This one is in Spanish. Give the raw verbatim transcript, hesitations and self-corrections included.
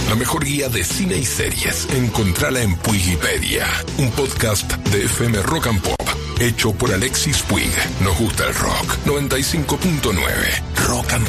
la mejor guía de cine y series. Encontrala en Puigipedia, un podcast de F M Rock and Pop, hecho por Alexis Puig. Nos gusta el rock. noventa y cinco punto nueve Rock and